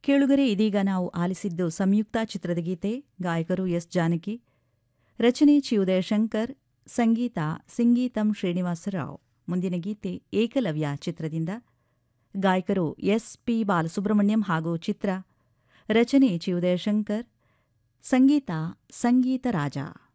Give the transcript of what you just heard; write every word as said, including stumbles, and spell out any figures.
ಕೇಳುಗರೆ ಇದೀಗ ನಾವು ಆಲಿಸಿದ್ದು ಸಂಯುಕ್ತ ಚಿತ್ರದ ಗೀತೆ. ಗಾಯಕರು ಎಸ್ ಜಾನಕಿ, ರಚನೆ ಚಿ ಉದಯಶಂಕರ್, ಸಂಗೀತ ಸಿಂಗೀತಂ ಶ್ರೀನಿವಾಸರಾವ್. ಮುಂದಿನ ಗೀತೆ ಏಕಲವ್ಯ ಚಿತ್ರದಿಂದ. ಗಾಯಕರು ಎಸ್ ಪಿ ಬಾಲಸುಬ್ರಹ್ಮಣ್ಯಂ ಹಾಗೂ ಚಿತ್ರ, ರಚನೆ ಚಿ ಉದಯಶಂಕರ್, ಸಂಗೀತ ಸಂಗೀತ ರಾಜ.